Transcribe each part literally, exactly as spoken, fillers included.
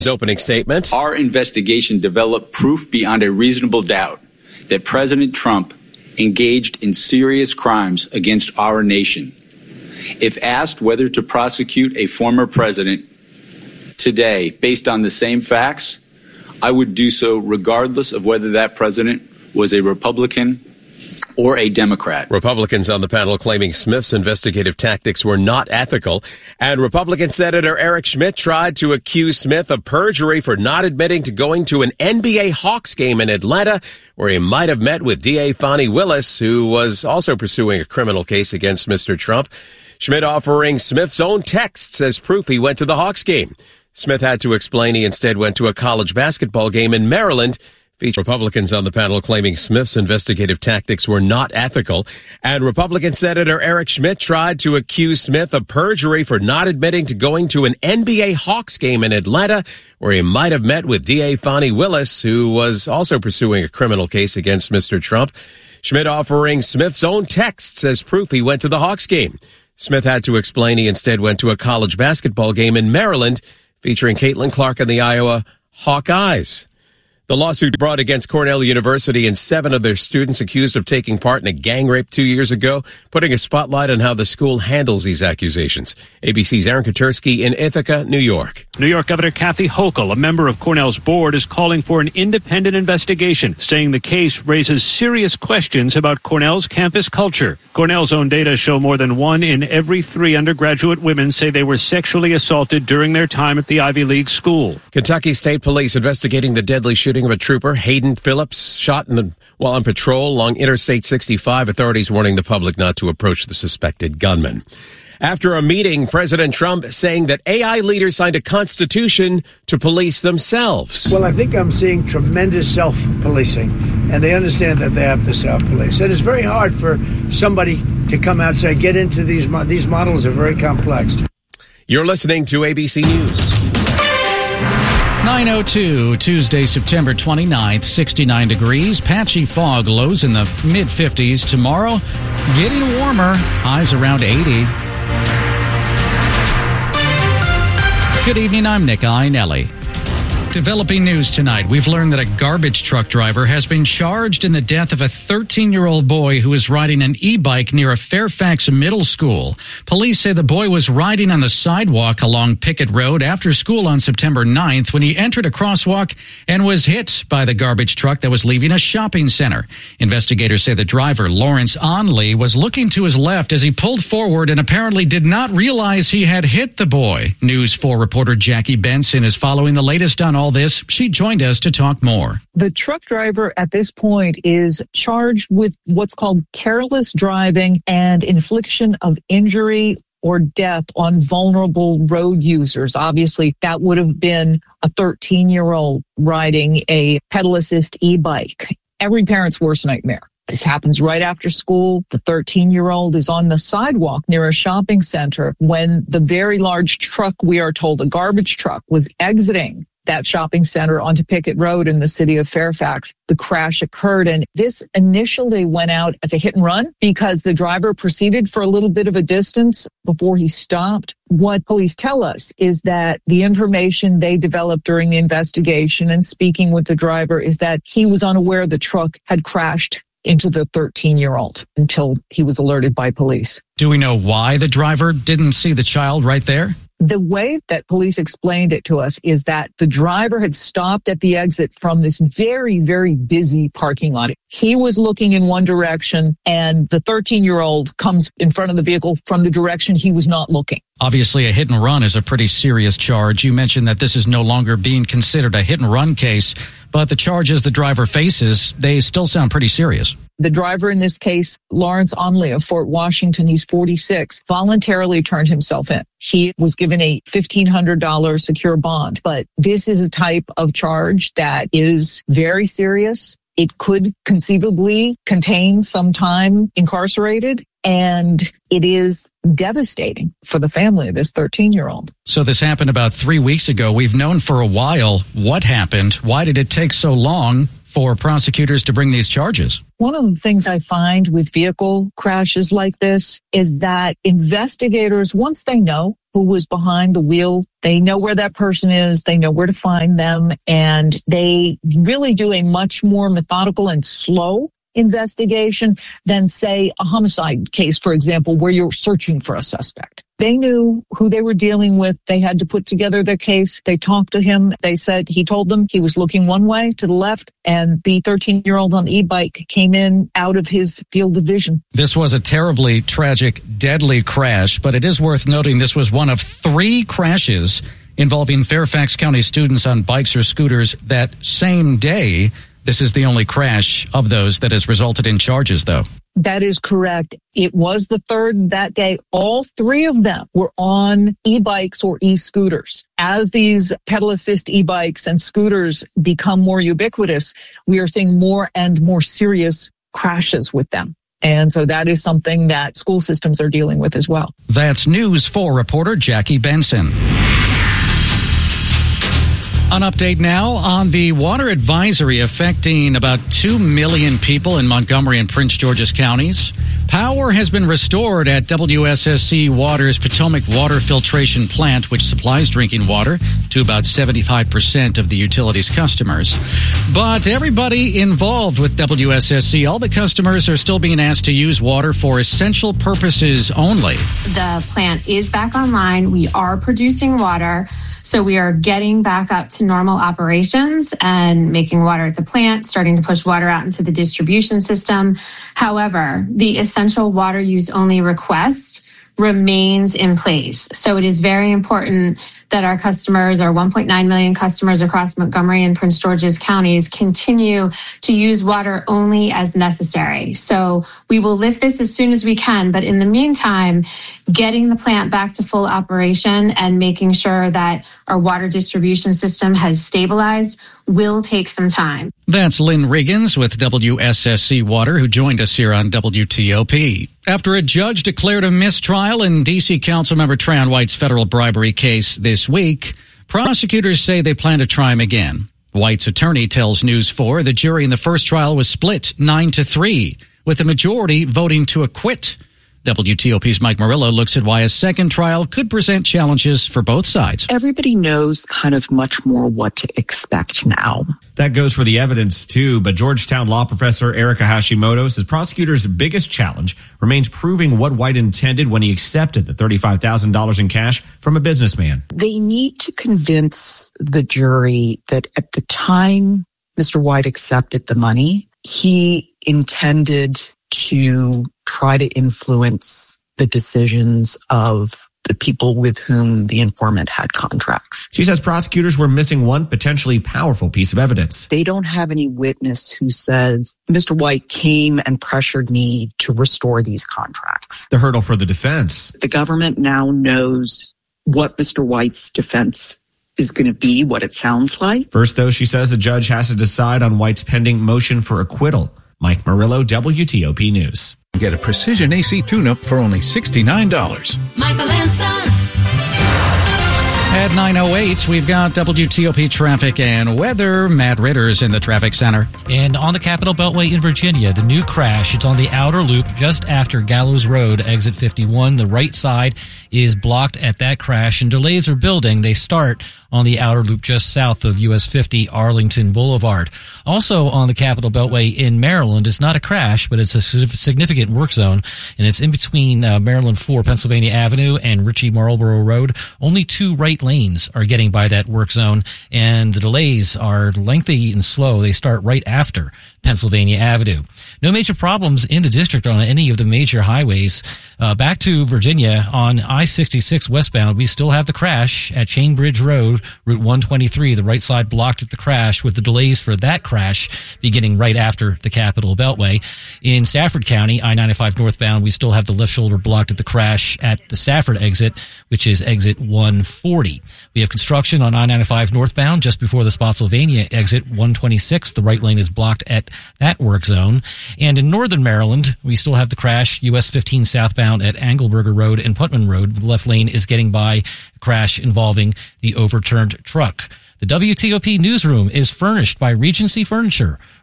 His opening statement. Our investigation developed proof beyond a reasonable doubt that President Trump engaged in serious crimes against our nation. If asked whether to prosecute a former president today based on the same facts, I would do so regardless of whether that president was a Republican or a Democrat. Republicans on the panel claiming Smith's investigative tactics were not ethical. And Republican Senator Eric Schmidt tried to accuse Smith of perjury for not admitting to going to an N B A Hawks game in Atlanta, where he might have met with D A Fani Willis, who was also pursuing a criminal case against Mister Trump. Schmidt offering Smith's own texts as proof he went to the Hawks game. Smith had to explain he instead went to a college basketball game in Maryland. Republicans on the panel claiming Smith's investigative tactics were not ethical. And Republican Senator Eric Schmidt tried to accuse Smith of perjury for not admitting to going to an N B A Hawks game in Atlanta, where he might have met with D A Fani Willis, who was also pursuing a criminal case against Mister Trump. Schmidt offering Smith's own texts as proof he went to the Hawks game. Smith had to explain he instead went to a college basketball game in Maryland featuring Caitlin Clark and the Iowa Hawkeyes. The lawsuit brought against Cornell University and seven of their students accused of taking part in a gang rape two years ago, putting a spotlight on how the school handles these accusations. A B C's Aaron Katersky in Ithaca, New York. New York Governor Kathy Hochul, a member of Cornell's board, is calling for an independent investigation, saying the case raises serious questions about Cornell's campus culture. Cornell's own data show more than one in every three undergraduate women say they were sexually assaulted during their time at the Ivy League school. Kentucky State Police investigating the deadly shooting of a trooper, Hayden Phillips, shot in the, while on patrol along Interstate sixty-five. Authorities warning the public not to approach the suspected gunman. After a meeting, President Trump saying that A I leaders signed a constitution to police themselves. Well, I think I'm seeing tremendous self-policing, and they understand that they have to self-police. And it's very hard for somebody to come out and say, get into these, mo- these models are very complex. You're listening to A B C News. nine oh two, Tuesday, September twenty-ninth, sixty-nine degrees, patchy fog, lows in the mid-fifties. Tomorrow, getting warmer, highs around eighty. Good evening, I'm Nick Iannelli. Developing news tonight. We've learned that a garbage truck driver has been charged in the death of a thirteen-year-old boy who was riding an e-bike near a Fairfax middle school. Police say the boy was riding on the sidewalk along Pickett Road after school on September ninth when he entered a crosswalk and was hit by the garbage truck that was leaving a shopping center. Investigators say the driver, Lawrence Onley, was looking to his left as he pulled forward and apparently did not realize he had hit the boy. News four reporter Jackie Benson is following the latest on all this. She joined us to talk more. The truck driver at this point is charged with what's called careless driving and infliction of injury or death on vulnerable road users. Obviously, that would have been a thirteen-year-old riding a pedal assist e-bike. Every parent's worst nightmare. This happens right after school. The thirteen-year-old is on the sidewalk near a shopping center when the very large truck, we are told, a garbage truck, was exiting that shopping center onto Pickett Road in the city of Fairfax. The crash occurred, and this initially went out as a hit and run because the driver proceeded for a little bit of a distance before he stopped. What police tell us is that the information they developed during the investigation and speaking with the driver is that he was unaware the truck had crashed into the thirteen-year-old until he was alerted by police. Do we know why the driver didn't see the child right there? The way that police explained it to us is that the driver had stopped at the exit from this very, very busy parking lot. He was looking in one direction, and the thirteen-year-old comes in front of the vehicle from the direction he was not looking. Obviously, a hit and run is a pretty serious charge. You mentioned that this is no longer being considered a hit and run case, but the charges the driver faces, they still sound pretty serious. The driver in this case, Lawrence Onley of Fort Washington, he's forty-six, voluntarily turned himself in. He was given a fifteen hundred dollars secure bond, but this is a type of charge that is very serious. It could conceivably contain some time incarcerated, and it is devastating for the family of this thirteen-year-old. So this happened about three weeks ago. We've known for a while what happened. Why did it take so long for prosecutors to bring these charges? One of the things I find with vehicle crashes like this is that investigators, once they know who was behind the wheel. They know where that person is. They know where to find them. And they really do a much more methodical and slow investigation than, say, a homicide case, for example, where you're searching for a suspect. They knew who they were dealing with. They had to put together their case. They talked to him. They said he told them he was looking one way to the left, and the thirteen-year-old on the e-bike came in out of his field of vision. This was a terribly tragic, deadly crash, but it is worth noting this was one of three crashes involving Fairfax County students on bikes or scooters that same day. This is the only crash of those that has resulted in charges, though. That is correct. It was the third that day. All three of them were on e-bikes or e-scooters. As these pedal assist e-bikes and scooters become more ubiquitous, we are seeing more and more serious crashes with them. And so that is something that school systems are dealing with as well. That's News four reporter Jackie Benson. An update now on the water advisory affecting about two million people in Montgomery and Prince George's counties. Power has been restored at W S S C Water's Potomac Water Filtration Plant, which supplies drinking water to about seventy-five percent of the utility's customers. But everybody involved with W S S C, all the customers are still being asked to use water for essential purposes only. The plant is back online. We are producing water. So we are getting back up to normal operations and making water at the plant, starting to push water out into the distribution system. However, the essential water use only request remains in place. So it is very important that our customers, our one point nine million customers across Montgomery and Prince George's counties, continue to use water only as necessary. So we will lift this as soon as we can. But in the meantime, getting the plant back to full operation and making sure that our water distribution system has stabilized will take some time. That's Lynn Riggins with W S S C Water, who joined us here on W T O P. After a judge declared a mistrial in D C Councilmember Trayon White's federal bribery case this week, prosecutors say they plan to try him again. White's attorney tells News four the jury in the first trial was split nine to three, with the majority voting to acquit. W T O P's Mike Murillo looks at why a second trial could present challenges for both sides. Everybody knows kind of much more what to expect now. That goes for the evidence, too. But Georgetown law professor Erica Hashimoto says prosecutors' biggest challenge remains proving what White intended when he accepted the thirty-five thousand dollars in cash from a businessman. They need to convince the jury that at the time Mister White accepted the money, he intended to try to influence the decisions of the people with whom the informant had contracts. She says prosecutors were missing one potentially powerful piece of evidence. They don't have any witness who says, Mister White came and pressured me to restore these contracts. The hurdle for the defense. The government now knows what Mister White's defense is going to be, what it sounds like. First, though, she says the judge has to decide on White's pending motion for acquittal. Mike Murillo, W T O P News. Get a precision A C tune-up for only sixty-nine dollars. Michael and Son. At nine oh eight, we've got W T O P traffic and weather. Matt Ritter's in the traffic center. And on the Capitol Beltway in Virginia, the new crash, it's on the outer loop just after Gallows Road, exit fifty-one. The right side is blocked at that crash, and delays are building. They start on the outer loop just south of U S fifty Arlington Boulevard. Also on the Capitol Beltway in Maryland, it's not a crash, but it's a significant work zone, and it's in between uh, Maryland four Pennsylvania Avenue and Ritchie Marlborough Road. Only two right lanes are getting by that work zone, and the delays are lengthy and slow. They start right after Pennsylvania Avenue. No major problems in the district on any of the major highways. Uh, back to Virginia on I sixty-six westbound, we still have the crash at Chain Bridge Road, Route one twenty-three. The right side blocked at the crash, with the delays for that crash beginning right after the Capitol Beltway. In Stafford County, I ninety-five northbound, we still have the left shoulder blocked at the crash at the Stafford exit, which is exit one forty. We have construction on I ninety-five northbound just before the Spotsylvania exit, one twenty-six. The right lane is blocked at that work zone. And in northern Maryland, we still have the crash, U S fifteen southbound at Angleberger Road and Putman Road. The left lane is getting by a crash involving the overturned truck. The W T O P newsroom is furnished by Regency Furniture.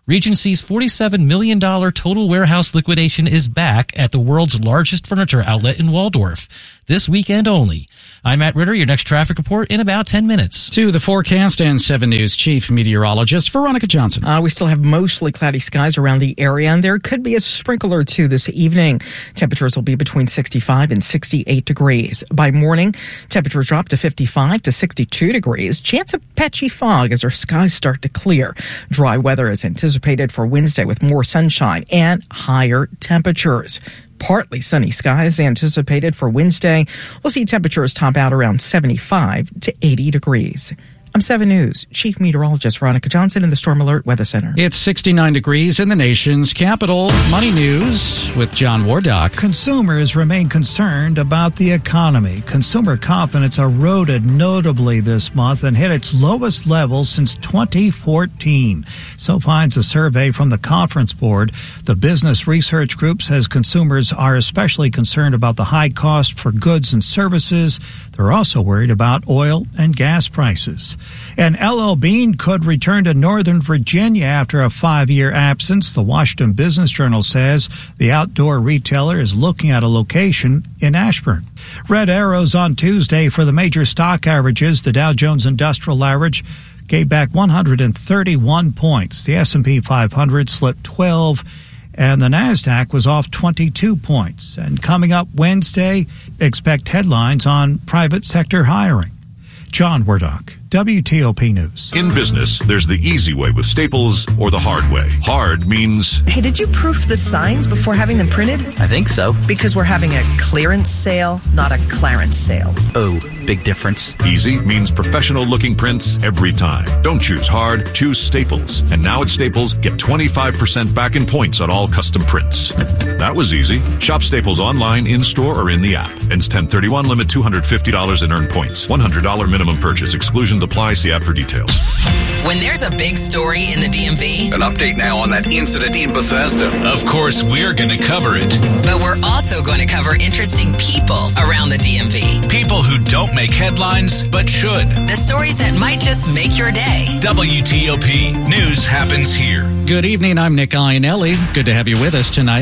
Regency's forty-seven million dollars total warehouse liquidation is back at the world's largest furniture outlet in Waldorf. This weekend only. I'm Matt Ritter, your next traffic report in about ten minutes. To the forecast and seven News Chief Meteorologist Veronica Johnson. Uh, we still have mostly cloudy skies around the area, and there could be a sprinkle or two this evening. Temperatures will be between sixty-five and sixty-eight degrees. By morning, temperatures drop to fifty-five to sixty-two degrees. Chance of patchy fog as our skies start to clear. Dry weather is anticipated for Wednesday with more sunshine and higher temperatures. Partly sunny skies anticipated for Wednesday. We'll see temperatures top out around seventy-five to eighty degrees. I'm seven News Chief Meteorologist Veronica Johnson in the Storm Alert Weather Center. It's sixty-nine degrees in the nation's capital. Money News with John Wardock. Consumers remain concerned about the economy. Consumer confidence eroded notably this month and hit its lowest level since twenty fourteen. So finds a survey from the Conference Board. The Business Research Group says consumers are especially concerned about the high cost for goods and services. They're also worried about oil and gas prices. And L L Bean could return to Northern Virginia after a five-year absence. The Washington Business Journal says the outdoor retailer is looking at a location in Ashburn. Red arrows on Tuesday for the major stock averages. The Dow Jones Industrial Average gave back one hundred thirty-one points. The S and P five hundred slipped twelve, and the NASDAQ was off twenty-two points. And coming up Wednesday, expect headlines on private sector hiring. John Wardock, W T O P News. In business, there's the easy way with Staples or the hard way. Hard means... Hey, did you proof the signs before having them printed? I think so. Because we're having a clearance sale, not a Clarence sale. Oh, big difference. Easy means professional-looking prints every time. Don't choose hard, choose Staples. And now at Staples, get twenty-five percent back in points on all custom prints. That was easy. Shop Staples online, in-store, or in the app. Ends ten thirty-one, limit two hundred fifty dollars in earned points. one hundred dollars minimum purchase. Exclusion apply. See app for details. When there's a big story in the D M V... An update now on that incident in Bethesda. Of course, we're going to cover it. But we're also going to cover interesting people around the D M V. People who don't make headlines, but should. The stories that might just make your day. W T O P News happens here. Good evening. I'm Nick Iannelli. Good to have you with us tonight.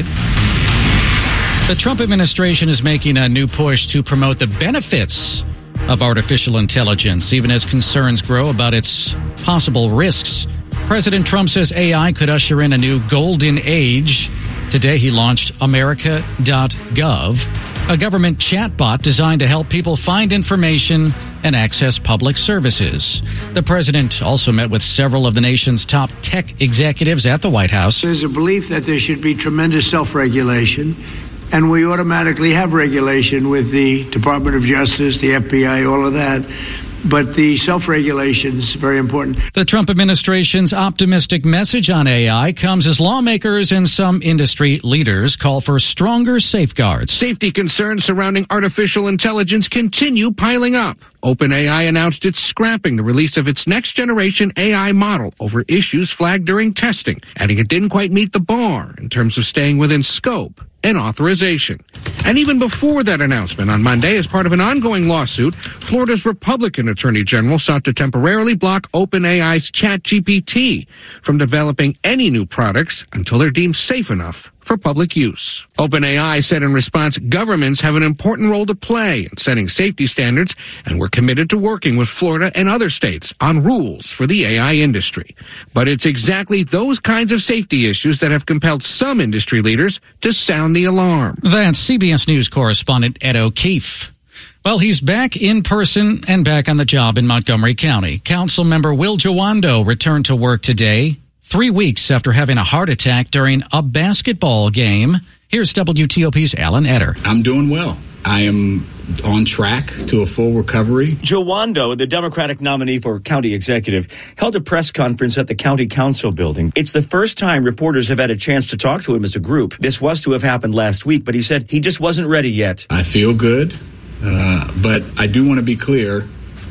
The Trump administration is making a new push to promote the benefits of artificial intelligence, even as concerns grow about its possible risks. President Trump says A I could usher in a new golden age. Today, he launched America dot gov, a government chatbot designed to help people find information and access public services. The president also met with several of the nation's top tech executives at the White House. There's a belief that there should be tremendous self-regulation, and we automatically have regulation with the Department of Justice, the F B I, all of that. But the self-regulation is very important. The Trump administration's optimistic message on A I comes as lawmakers and some industry leaders call for stronger safeguards. Safety concerns surrounding artificial intelligence continue piling up. OpenAI announced it's scrapping the release of its next-generation A I model over issues flagged during testing, adding it didn't quite meet the bar in terms of staying within scope and authorization. And even before that announcement on Monday, as part of an ongoing lawsuit, Florida's Republican Attorney General sought to temporarily block OpenAI's ChatGPT from developing any new products until they're deemed safe enough for public use. OpenAI said in response, governments have an important role to play in setting safety standards, and we're committed to working with Florida and other states on rules for the A I industry. But it's exactly those kinds of safety issues that have compelled some industry leaders to sound the alarm. That's C B S News correspondent Ed O'Keefe. Well, he's back in person and back on the job in Montgomery County. Councilmember Will Jawando returned to work today, three weeks after having a heart attack during a basketball game. Here's W T O P's Alan Etter. I'm doing well. I am on track to a full recovery. Jawando, the Democratic nominee for county executive, held a press conference at the county council building. It's the first time reporters have had a chance to talk to him as a group. This was to have happened last week, but he said he just wasn't ready yet. I feel good, uh, but I do want to be clear.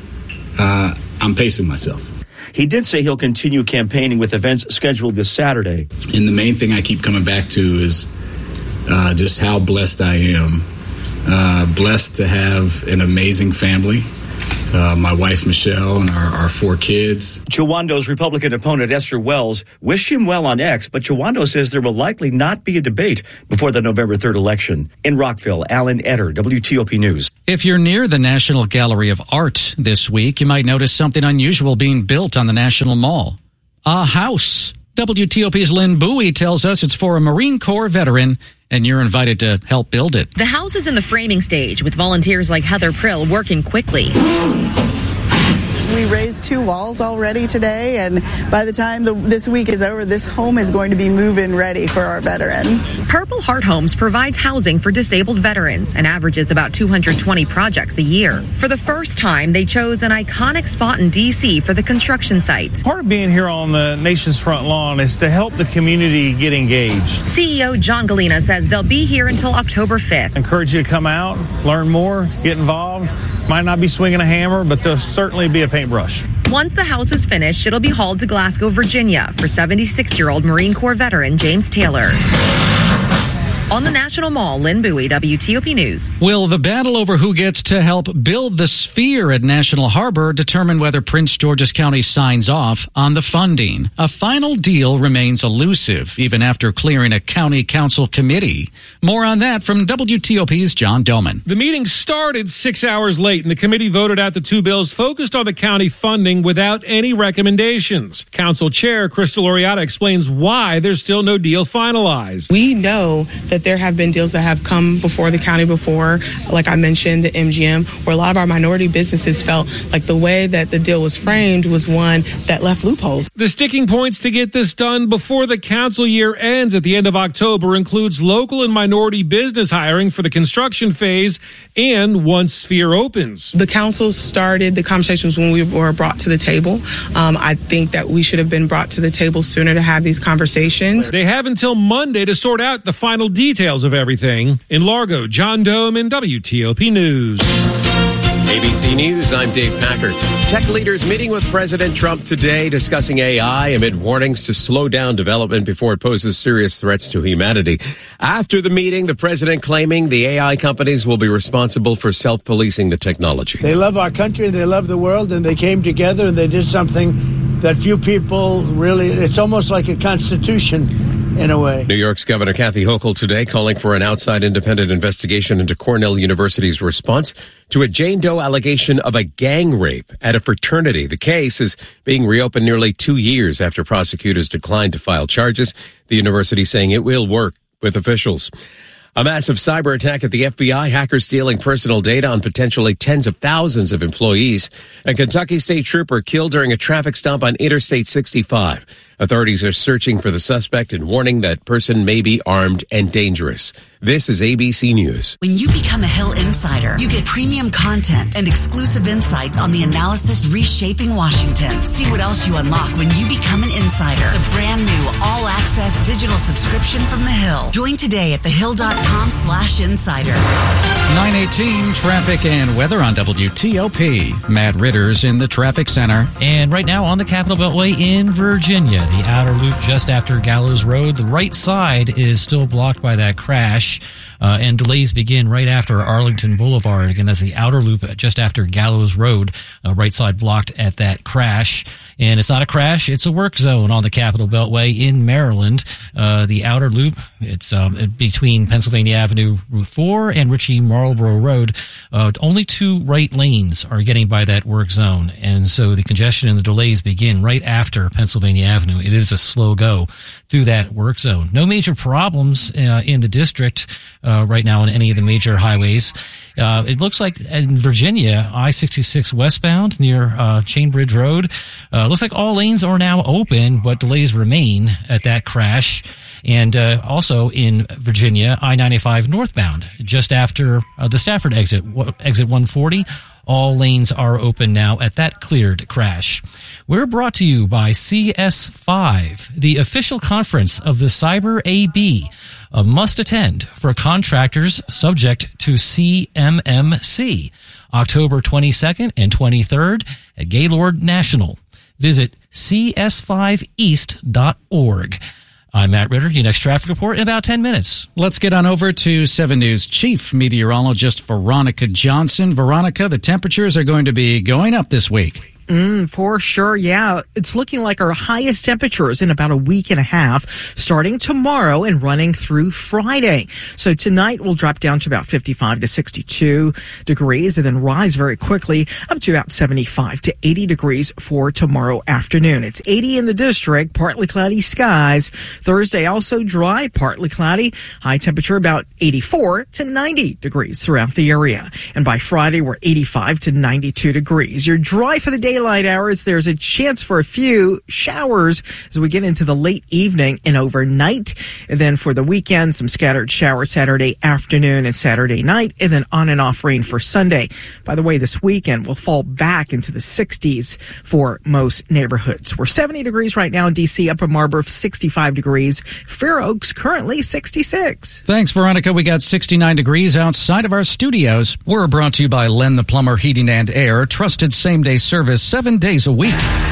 Uh, I'm pacing myself. He did say he'll continue campaigning with events scheduled this Saturday. And the main thing I keep coming back to is uh, just how blessed I am. Uh, blessed to have an amazing family, uh, my wife, Michelle, and our, our four kids. Jawando's Republican opponent, Esther Wells, wished him well on X, but Jawando says there will likely not be a debate before the November third election. In Rockville, Alan Etter, W T O P News. If you're near the National Gallery of Art this week, you might notice something unusual being built on the National Mall. A house. W T O P's Lynn Bowie tells us it's for a Marine Corps veteran, and you're invited to help build it. The house is in the framing stage, with volunteers like Heather Prill working quickly. We raised two walls already today, and by the time the, this week is over, this home is going to be move-in ready for our veteran. Purple Heart Homes provides housing for disabled veterans and averages about two hundred twenty projects a year. For the first time, they chose an iconic spot in D C for the construction site. Part of being here on the nation's front lawn is to help the community get engaged. C E O John Galena says they'll be here until October fifth. I encourage you to come out, learn more, get involved. Might not be swinging a hammer, but there'll certainly be a paintbrush. Once the house is finished, it'll be hauled to Glasgow, Virginia for seventy-six-year-old Marine Corps veteran James Taylor. On the National Mall, Lynn Bowie, W T O P News. Will the battle over who gets to help build the Sphere at National Harbor determine whether Prince George's County signs off on the funding? A final deal remains elusive, even after clearing a county council committee. More on that from W T O P's John Doman. The meeting started six hours late, and the committee voted out the two bills focused on the county funding without any recommendations. Council Chair Crystal Oriata explains why there's still no deal finalized. We know that there have been deals that have come before the county before, like I mentioned, the M G M, where a lot of our minority businesses felt like the way that the deal was framed was one that left loopholes. The sticking points to get this done before the council year ends at the end of October includes local and minority business hiring for the construction phase and once Sphere opens. The council started the conversations when we were brought to the table. Um, I think that we should have been brought to the table sooner to have these conversations. They have until Monday to sort out the final details of everything. In Largo, John Doman, W T O P News. A B C News, I'm Dave Packard. Tech leaders meeting with President Trump today discussing A I amid warnings to slow down development before it poses serious threats to humanity. After the meeting, the president claiming the A I companies will be responsible for self-policing the technology. They love our country, they love the world, and they came together and they did something that few people really, it's almost like a constitution. In a way. New York's Governor Kathy Hochul today calling for an outside independent investigation into Cornell University's response to a Jane Doe allegation of a gang rape at a fraternity. The case is being reopened nearly two years after prosecutors declined to file charges. The university saying it will work with officials. A massive cyber attack at the F B I, hackers stealing personal data on potentially tens of thousands of employees. A Kentucky state trooper killed during a traffic stop on Interstate sixty-five. Authorities are searching for the suspect and warning that person may be armed and dangerous. This is A B C News. When you become a Hill Insider, you get premium content and exclusive insights on the analysis reshaping Washington. See what else you unlock when you become an insider. The brand new all-access digital subscription from The Hill. Join today at thehill.com slash insider. nine eighteen, traffic and weather on W T O P. Matt Ritter's in the traffic center. And right now on the Capitol Beltway in Virginia, the outer loop just after Gallows Road, the right side is still blocked by that crash. Uh, and delays begin right after Arlington Boulevard. Again, that's the outer loop just after Gallows Road, uh, right side blocked at that crash. And it's not a crash, it's a work zone on the Capitol Beltway in Maryland. Uh, the outer loop, it's um, between Pennsylvania Avenue, Route four, and Ritchie Marlborough Road. Uh, only two right lanes are getting by that work zone. And so the congestion and the delays begin right after Pennsylvania Avenue. It is a slow go through that work zone. No major problems uh, in the district uh, right now on any of the major highways. Uh, it looks like in Virginia, I sixty-six westbound near uh, Chainbridge Road, uh, looks like all lanes are now open, but delays remain at that crash. And uh, also in Virginia, I ninety-five northbound, just after uh, the Stafford exit, exit one forty, all lanes are open now at that cleared crash. We're brought to you by C S five, the official conference of the Cyber A B, a must attend for contractors subject to C M M C, October twenty-second and twenty-third at Gaylord National. Visit C S five east dot org. I'm Matt Ritter. Your next traffic report in about ten minutes. Let's get on over to seven News Chief Meteorologist Veronica Johnson. Veronica, the temperatures are going to be going up this week. Mm, for sure, yeah. It's looking like our highest temperatures in about a week and a half, starting tomorrow and running through Friday. So tonight we'll drop down to about fifty-five to sixty-two degrees and then rise very quickly up to about seventy-five to eighty degrees for tomorrow afternoon. It's eighty in the district, partly cloudy skies. Thursday also dry, partly cloudy. High temperature about eighty-four to ninety degrees throughout the area. And by Friday, we're eighty-five to ninety-two degrees. You're dry for the day. Daylight hours, there's a chance for a few showers as we get into the late evening and overnight. And then for the weekend, some scattered showers Saturday afternoon and Saturday night, and then on and off rain for Sunday. By the way, this weekend will fall back into the sixties for most neighborhoods. We're seventy degrees right now in D C, Upper Marlboro sixty-five degrees, Fair Oaks currently sixty-six. Thanks, Veronica. We got sixty-nine degrees outside of our studios. We're brought to you by Len the Plumber Heating and Air, trusted same-day service seven days a week.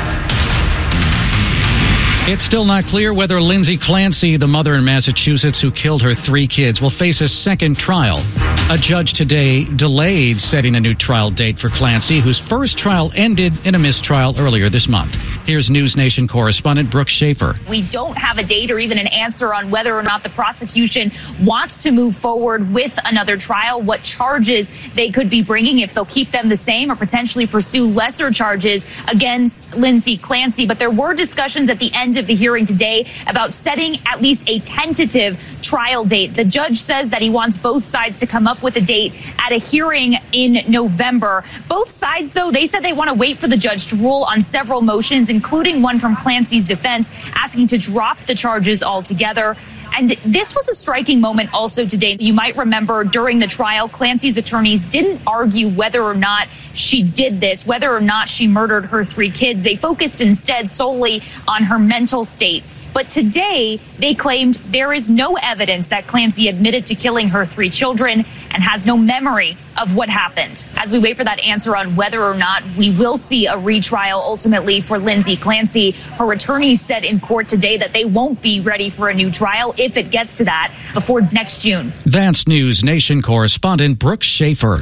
It's still not clear whether Lindsay Clancy, the mother in Massachusetts who killed her three kids, will face a second trial. A judge today delayed setting a new trial date for Clancy, whose first trial ended in a mistrial earlier this month. Here's News Nation correspondent Brooke Schaefer. We don't have a date or even an answer on whether or not the prosecution wants to move forward with another trial, what charges they could be bringing, if they'll keep them the same or potentially pursue lesser charges against Lindsay Clancy. But there were discussions at the end of the hearing today about setting at least a tentative trial date. The judge says that he wants both sides to come up with a date at a hearing in November. Both sides, though, they said they want to wait for the judge to rule on several motions, including one from Clancy's defense asking to drop the charges altogether. And this was a striking moment also today. You might remember during the trial, Clancy's attorneys didn't argue whether or not she did this, whether or not she murdered her three kids. They focused instead solely on her mental state. But today, they claimed there is no evidence that Clancy admitted to killing her three children and has no memory of what happened. As we wait for that answer on whether or not we will see a retrial ultimately for Lindsay Clancy, her attorneys said in court today that they won't be ready for a new trial if it gets to that before next June. That's News Nation correspondent Brooke Schaefer.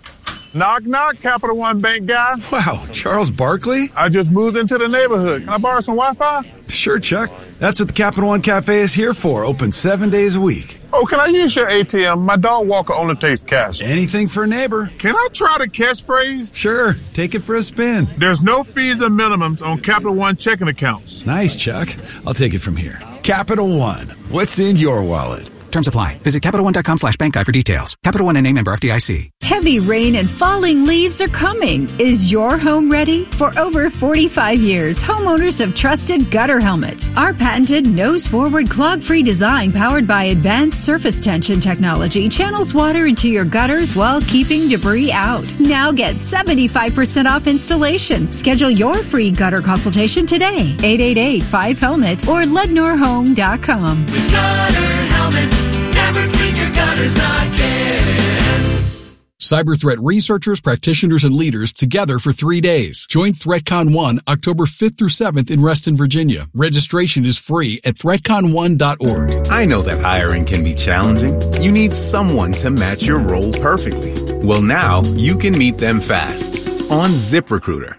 Knock, knock, Capital One Bank guy. Wow, Charles Barkley? I just moved into the neighborhood. Can I borrow some Wi-Fi? Sure, Chuck. That's what the Capital One Cafe is here for, open seven days a week. Oh, can I use your A T M? My dog walker only takes cash. Anything for a neighbor. Can I try the catchphrase? Sure, take it for a spin. There's no fees or minimums on Capital One checking accounts. Nice, Chuck. I'll take it from here. Capital One, what's in your wallet? Terms apply. Visit Capital One dot com slash bank guide for details. Capital One and name member F D I C. Heavy rain and falling leaves are coming. Is your home ready? For over forty-five years, homeowners have trusted Gutter Helmet. Our patented nose-forward clog-free design powered by advanced surface tension technology channels water into your gutters while keeping debris out. Now get seventy-five percent off installation. Schedule your free gutter consultation today. eight eight eight, five helmet or lednor home dot com. With Gutter Helmet. Never clean your gutters again. Cyber threat researchers, practitioners, and leaders together for three days. Join ThreatCon one October fifth through seventh in Reston, Virginia. Registration is free at threat con one dot org. I know that hiring can be challenging. You need someone to match your role perfectly. Well, now you can meet them fast on ZipRecruiter.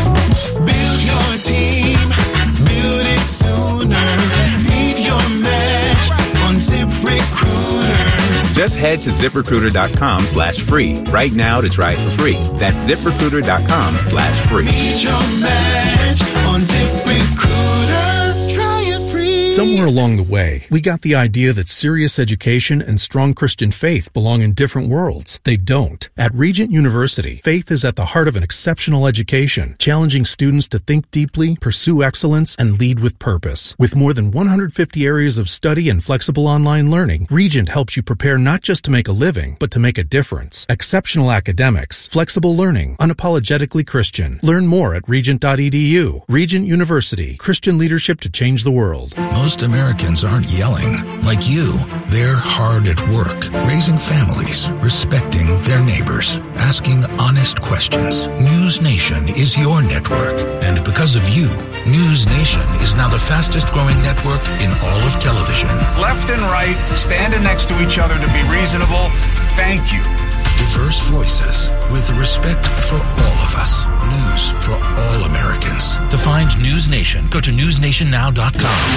Build your team. Build it sooner. Meet your match on ZipRecruiter. Just head to ZipRecruiter.com slash free right now to try it for free. That's ZipRecruiter.com slash free. Meet your match on ZipRecruiter. Try it free. Somewhere along the way, we got the idea that serious education and strong Christian faith belong in different worlds. They don't. At Regent University, faith is at the heart of an exceptional education, challenging students to think deeply, pursue excellence, and lead with purpose. With more than one hundred fifty areas of study and flexible online learning, Regent helps you prepare not just to make a living, but to make a difference. Exceptional academics, flexible learning, unapologetically Christian. Learn more at regent dot e d u. Regent University, Christian leadership to change the world. most Americans aren't yelling. Like you, they're hard at work, raising families, respecting their neighbors, asking honest questions. News Nation is your network. And because of you, News Nation is now the fastest growing network in all of television. Left and right, standing next to each other to be reasonable. Thank you. Diverse voices with respect for all of us. News for all Americans. To find News Nation, go to news nation now dot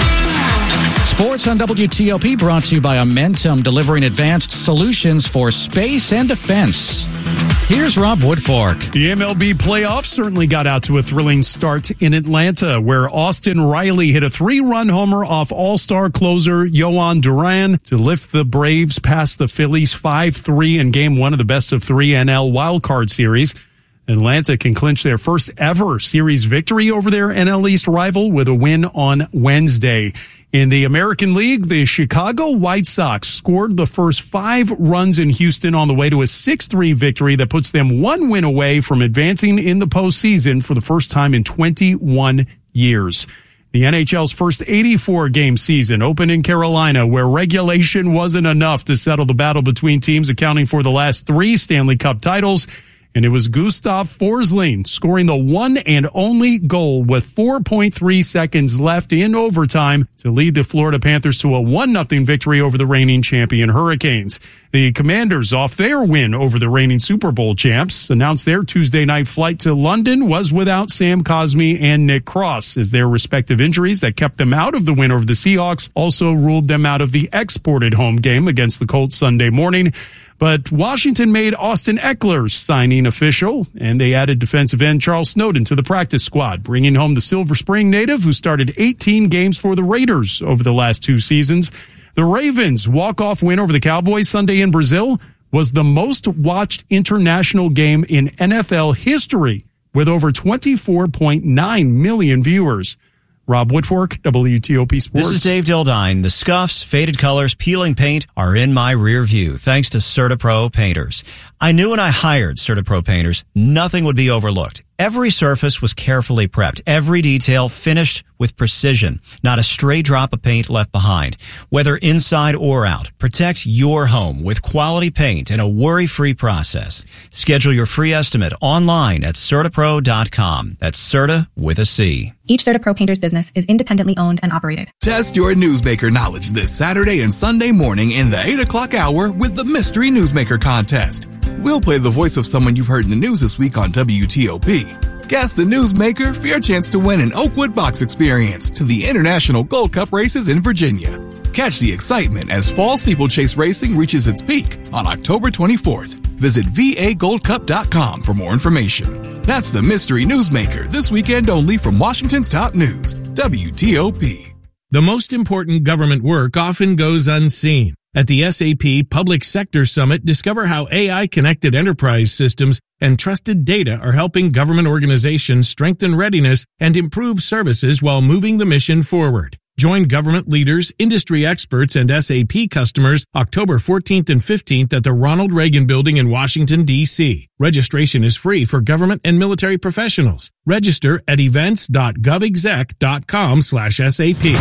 com. Sports on W T O P brought to you by Amentum, delivering advanced solutions for space and defense. Here's Rob Woodfork. The M L B playoffs certainly got out to a thrilling start in Atlanta, where Austin Riley hit a three-run homer off all-star closer Yohan Duran to lift the Braves past the Phillies five three in game one of the best of three N L wildcard series. Atlanta can clinch their first ever series victory over their N L East rival with a win on Wednesday. In the American League, the Chicago White Sox scored the first five runs in Houston on the way to a six three victory that puts them one win away from advancing in the postseason for the first time in twenty-one years. The N H L's first eighty-four game season opened in Carolina, where regulation wasn't enough to settle the battle between teams accounting for the last three Stanley Cup titles. And it was Gustav Forsling scoring the one and only goal with four point three seconds left in overtime to lead the Florida Panthers to a one nothing victory over the reigning champion Hurricanes. The Commanders, off their win over the reigning Super Bowl champs, announced their Tuesday night flight to London was without Sam Cosmi and Nick Cross, as their respective injuries that kept them out of the win over the Seahawks also ruled them out of the exported home game against the Colts Sunday morning. But Washington made Austin Eckler's signing official, and they added defensive end Charles Snowden to the practice squad, bringing home the Silver Spring native who started eighteen games for the Raiders over the last two seasons. The Ravens' walk-off win over the Cowboys Sunday in Brazil was the most watched international game in N F L history, with over twenty-four point nine million viewers. Rob Woodfork, W T O P Sports. This is Dave Dildine. The scuffs, faded colors, peeling paint are in my rear view, thanks to CertaPro Painters. I knew when I hired CertaPro Painters, nothing would be overlooked. Every surface was carefully prepped, every detail finished with precision, not a stray drop of paint left behind. Whether inside or out, protect your home with quality paint and a worry-free process. Schedule your free estimate online at Certapro dot com. That's Certa with a C. Each CertaPro Painters business is independently owned and operated. Test your newsmaker knowledge this Saturday and Sunday morning in the eight o'clock hour with the Mystery Newsmaker Contest. We'll play the voice of someone you've heard in the news this week on W T O P. Guess the newsmaker for your chance to win an Oakwood Box experience to the International Gold Cup races in Virginia. Catch the excitement as fall steeplechase racing reaches its peak on October twenty-fourth. Visit V A gold cup dot com for more information. That's the Mystery Newsmaker this weekend only from Washington's top news, W T O P. The most important government work often goes unseen. At the S A P Public Sector Summit, discover how A I-connected enterprise systems and trusted data are helping government organizations strengthen readiness and improve services while moving the mission forward. Join government leaders, industry experts, and S A P customers October fourteenth and fifteenth at the Ronald Reagan Building in Washington, D C Registration is free for government and military professionals. Register at events dot gov exec dot com slash S A P.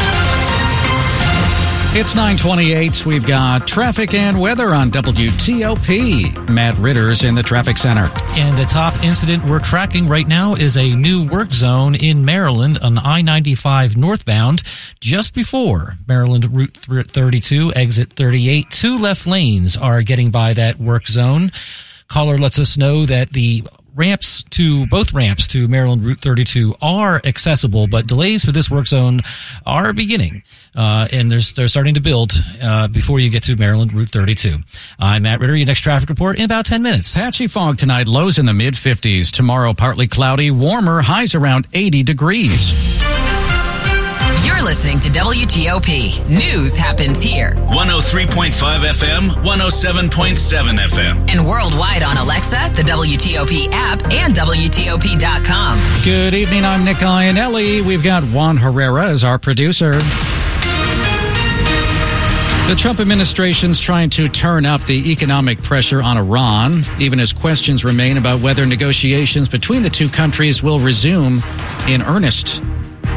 It's nine twenty-eight. We've got traffic and weather on W T O P. Matt Ritter's in the traffic center. And the top incident we're tracking right now is a new work zone in Maryland on I ninety-five northbound, just before Maryland Route thirty-two, exit thirty-eight. Two left lanes are getting by that work zone. Caller lets us know that the ramps to both ramps to Maryland Route thirty-two are accessible, but delays for this work zone are beginning, uh, and there's, they're starting to build uh, before you get to Maryland Route thirty-two. I'm Matt Ritter. Your next traffic report in about ten minutes. Patchy fog tonight, lows in the mid fifties. Tomorrow, partly cloudy, warmer, highs around eighty degrees. You're listening to W T O P. News happens here. one oh three point five F M, one oh seven point seven F M. And worldwide on Alexa, the W T O P app, and W T O P dot com. Good evening, I'm Nick Iannelli. We've got Juan Herrera as our producer. The Trump administration's trying to turn up the economic pressure on Iran, even as questions remain about whether negotiations between the two countries will resume in earnest.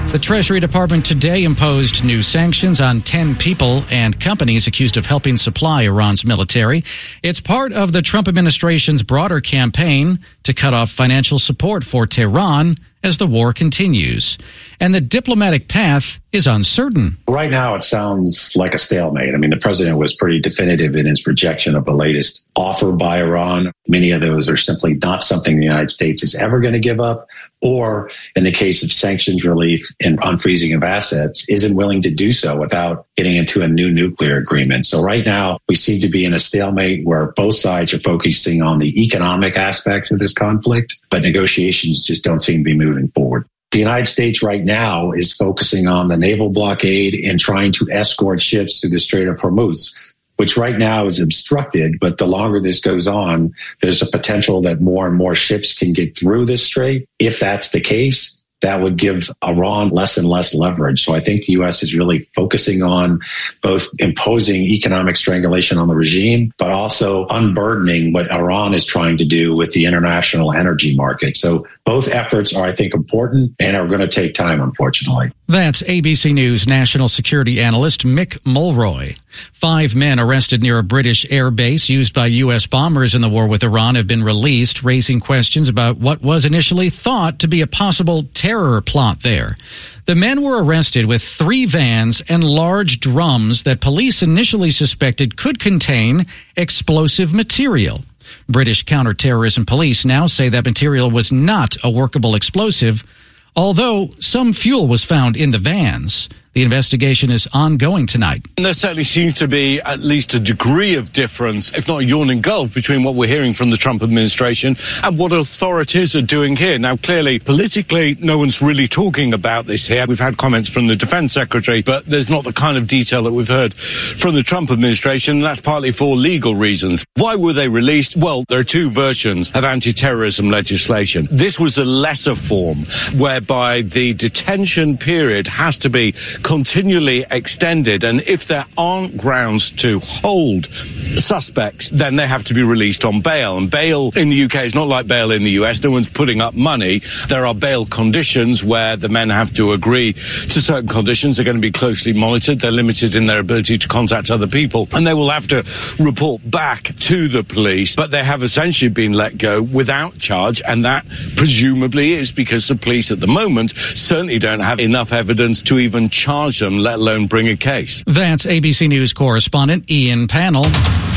The Treasury Department today imposed new sanctions on ten people and companies accused of helping supply Iran's military. It's part of the Trump administration's broader campaign to cut off financial support for Tehran as the war continues. And the diplomatic path is uncertain. Right now, it sounds like a stalemate. I mean, the president was pretty definitive in his rejection of the latest offer by Iran. Many of those are simply not something the United States is ever going to give up, or in the case of sanctions relief and unfreezing of assets, isn't willing to do so without getting into a new nuclear agreement. So right now, we seem to be in a stalemate where both sides are focusing on the economic aspects of this conflict, but negotiations just don't seem to be moving forward. The United States right now is focusing on the naval blockade and trying to escort ships through the Strait of Hormuz, which right now is obstructed. But the longer this goes on, there's a potential that more and more ships can get through this strait. If that's the case, that would give Iran less and less leverage. So I think the U S is really focusing on both imposing economic strangulation on the regime, but also unburdening what Iran is trying to do with the international energy market. So both efforts are, I think, important and are going to take time, unfortunately. That's A B C News national security analyst Mick Mulroy. Five men arrested near a British air base used by U S bombers in the war with Iran have been released, raising questions about what was initially thought to be a possible terror plot there. The men were arrested with three vans and large drums that police initially suspected could contain explosive material. British counterterrorism police now say that material was not a workable explosive, although some fuel was found in the vans. The investigation is ongoing tonight. There certainly seems to be at least a degree of difference, if not a yawning gulf, between what we're hearing from the Trump administration and what authorities are doing here. Now, clearly, politically, no one's really talking about this here. We've had comments from the defense secretary, but there's not the kind of detail that we've heard from the Trump administration. And that's partly for legal reasons. Why were they released? Well, there are two versions of anti-terrorism legislation. This was a lesser form whereby the detention period has to be continually extended, and if there aren't grounds to hold suspects, then they have to be released on bail. And bail in the U K is not like bail in the U S. No one's putting up money. There are bail conditions where the men have to agree to certain conditions. They're going to be closely monitored. They're limited in their ability to contact other people, and they will have to report back to the police. But they have essentially been let go without charge, and that presumably is because the police at the moment certainly don't have enough evidence to even charge them, let alone bring a case. That's A B C News correspondent Ian Pannell.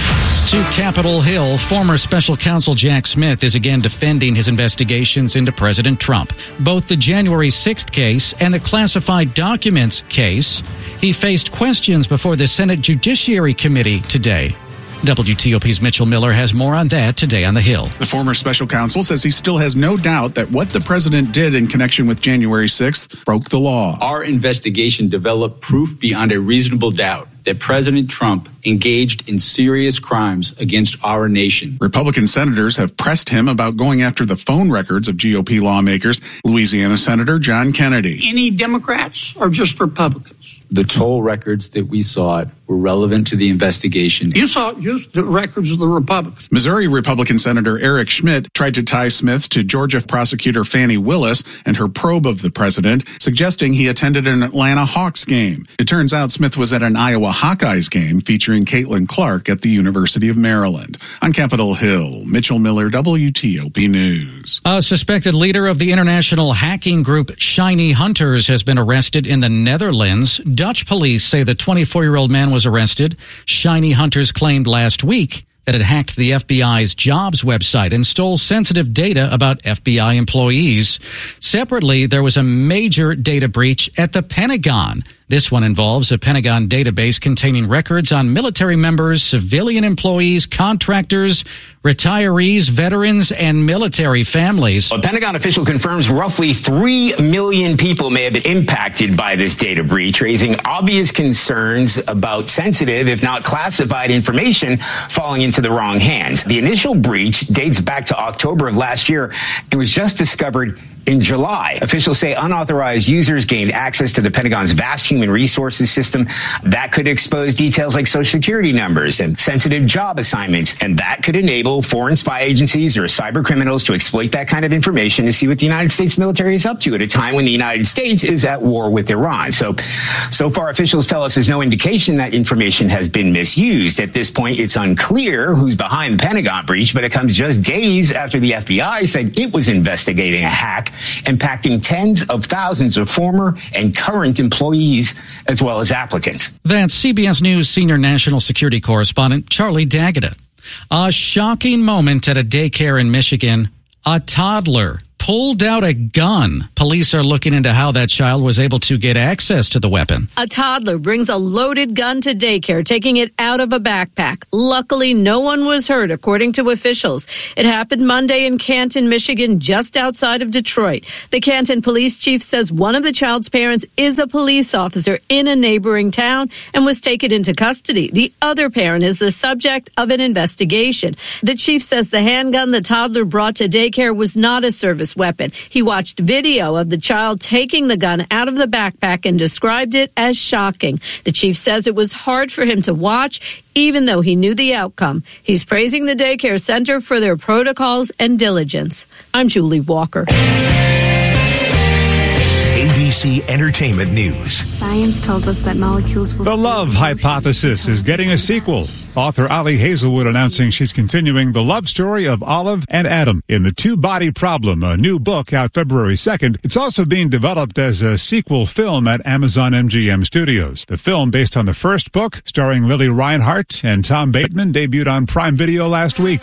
To Capitol Hill, former special counsel Jack Smith is again defending his investigations into President Trump. Both the January sixth case and the classified documents case. He faced questions before the Senate Judiciary Committee today. W T O P's Mitchell Miller has more on that today on the Hill. The former special counsel says he still has no doubt that what the president did in connection with January sixth broke the law. Our investigation developed proof beyond a reasonable doubt that President Trump engaged in serious crimes against our nation. Republican senators have pressed him about going after the phone records of G O P lawmakers. Louisiana Senator John Kennedy. Any Democrats or just Republicans? The toll records that we sought were relevant to the investigation. You saw just the records of the Republicans. Missouri Republican Senator Eric Schmidt tried to tie Smith to Georgia prosecutor Fani Willis and her probe of the president, suggesting he attended an Atlanta Hawks game. It turns out Smith was at an Iowa Hawkeyes game featuring Caitlin Clark at the University of Maryland. On Capitol Hill, Mitchell Miller, W T O P News. A suspected leader of the international hacking group Shiny Hunters has been arrested in the Netherlands. Dutch police say the twenty-four-year-old man was arrested. Shiny Hunters claimed last week that it hacked the F B I's jobs website and stole sensitive data about F B I employees. Separately, there was a major data breach at the Pentagon. This one involves a Pentagon database containing records on military members, civilian employees, contractors, retirees, veterans, and military families. A Pentagon official confirms roughly three million people may have been impacted by this data breach, raising obvious concerns about sensitive, if not classified information falling into the wrong hands. The initial breach dates back to October of last year and was just discovered in July. Officials say unauthorized users gained access to the Pentagon's vast human resources system. That could expose details like social security numbers and sensitive job assignments, and that could enable foreign spy agencies or cyber criminals to exploit that kind of information to see what the United States military is up to at a time when the United States is at war with Iran. So, so far officials tell us there's no indication that information has been misused. At this point, it's unclear who's behind the Pentagon breach, but it comes just days after the F B I said it was investigating a hack impacting tens of thousands of former and current employees as well as applicants. That's C B S News senior national security correspondent Charlie D'Agata. A shocking moment at a daycare in Michigan. A toddler pulled out a gun. Police are looking into how that child was able to get access to the weapon. A toddler brings a loaded gun to daycare, taking it out of a backpack. Luckily, no one was hurt, according to officials. It happened Monday in Canton, Michigan, just outside of Detroit. The Canton police chief says one of the child's parents is a police officer in a neighboring town and was taken into custody. The other parent is the subject of an investigation. The chief says the handgun the toddler brought to daycare was not a service weapon. He watched video of the child taking the gun out of the backpack and described it as shocking. The chief says it was hard for him to watch, even though he knew the outcome. He's praising the daycare center for their protocols and diligence. I'm Julie Walker. A B C Entertainment News. Science tells us that molecules will... The Love Hypothesis is getting a sequel. Author Ali Hazelwood announcing she's continuing the love story of Olive and Adam in The Two-Body Problem, a new book out February second. It's also being developed as a sequel film at Amazon M G M Studios. The film, based on the first book, starring Lily Reinhart and Tom Bateman, debuted on Prime Video last week.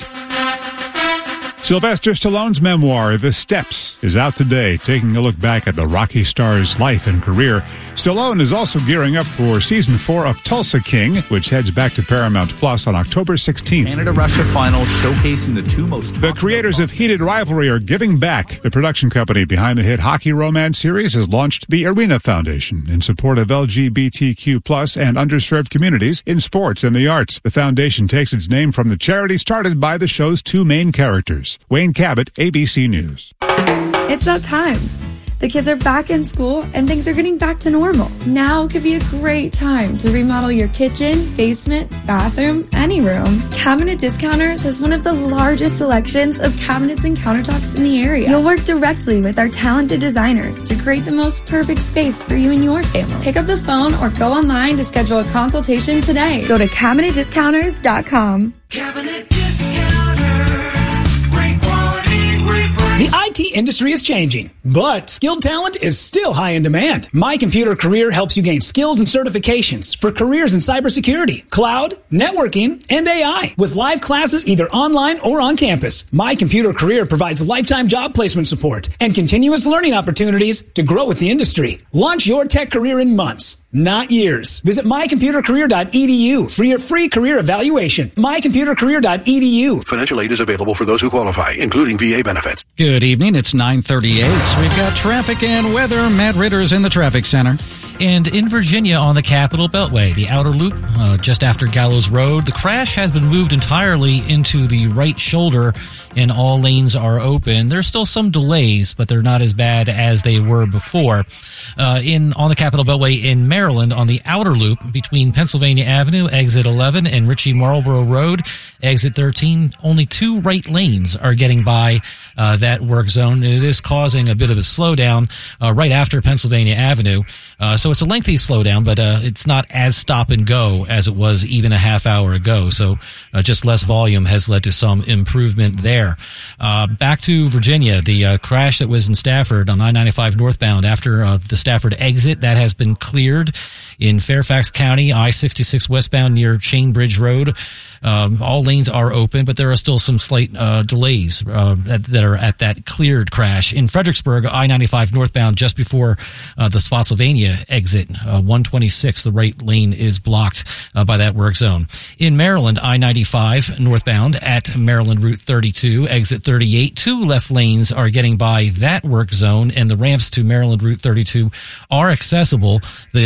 Sylvester Stallone's memoir, The Steps, is out today, taking a look back at the Rocky star's life and career. Stallone is also gearing up for season four of Tulsa King, which heads back to Paramount Plus on October sixteenth. Canada-Russia final showcasing the two most... The creators of Heated Rivalry are giving back. The production company behind the hit hockey romance series has launched the Arena Foundation in support of L G B T Q plus and underserved communities in sports and the arts. The foundation takes its name from the charity started by the show's two main characters. Wayne Cabot, A B C News. It's that time. The kids are back in school and things are getting back to normal. Now could be a great time to remodel your kitchen, basement, bathroom, any room. Cabinet Discounters has one of the largest selections of cabinets and countertops in the area. You'll work directly with our talented designers to create the most perfect space for you and your family. Pick up the phone or go online to schedule a consultation today. Go to cabinet discounters dot com. Cabinet Discounters. Great quality, great price. The I T industry is changing, but skilled talent is still high in demand. My Computer Career helps you gain skills and certifications for careers in cybersecurity, cloud, networking, and A I with live classes either online or on campus. My Computer Career provides lifetime job placement support and continuous learning opportunities to grow with the industry. Launch your tech career in months, not years. Visit my computer career dot e d u for your free career evaluation. my computer career dot e d u. Financial aid is available for those who qualify, including V A benefits. Good evening. It's nine thirty-eight. We've got traffic and weather. Matt Ritter's in the traffic center. And in Virginia on the Capitol Beltway, the outer loop uh, just after Gallows Road, the crash has been moved entirely into the right shoulder and all lanes are open. There's still some delays, but they're not as bad as they were before. Uh, in on the Capitol Beltway in Maryland on the outer loop between Pennsylvania Avenue, exit eleven, and Ritchie Marlborough Road, exit thirteen, only two right lanes are getting by uh, that work zone. And it is causing a bit of a slowdown uh, right after Pennsylvania Avenue. Uh, so it's a lengthy slowdown, but uh, it's not as stop and go as it was even a half hour ago. So uh, just less volume has led to some improvement there. Uh, back to Virginia, the uh, crash that was in Stafford on I ninety-five northbound after uh, the Stafford exit, that has been cleared. In Fairfax County, I sixty-six westbound near Chain Bridge Road. Um, all lanes are open, but there are still some slight uh, delays uh, that, that are at that cleared crash. In Fredericksburg, I ninety-five northbound just before uh, the Spotsylvania exit, uh, one twenty-six, the right lane is blocked uh, by that work zone. In Maryland, I ninety-five northbound at Maryland Route thirty-two, exit thirty-eight, two left lanes are getting by that work zone, and the ramps to Maryland Route thirty-two are accessible. The